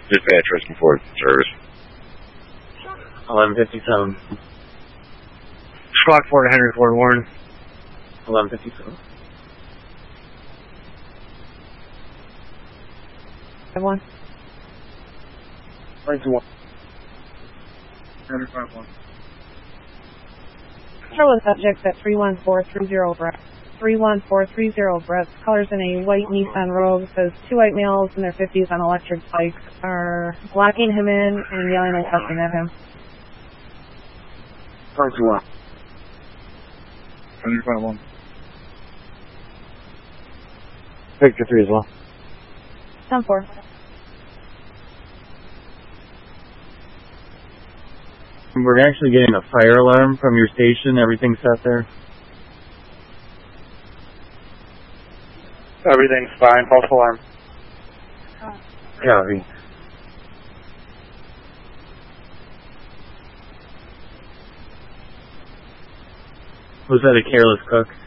Dispatch, rescue for service. 1157. Squawk 4 to Henry Ford Warren. 1157. 51. 91. Henry 51. Control with subjects at 31430 Brett. 31430 Brett. Colors in a white Nissan Rogue. Says 2 white males in their 50s on electric bikes are blocking him in and yelling and cussing at him. 51. Henry 51. Victor 3 as well. 10-4. We're actually getting a fire alarm from your station. Everything's set there? Everything's fine. False alarm. Copy. Was that a careless cook?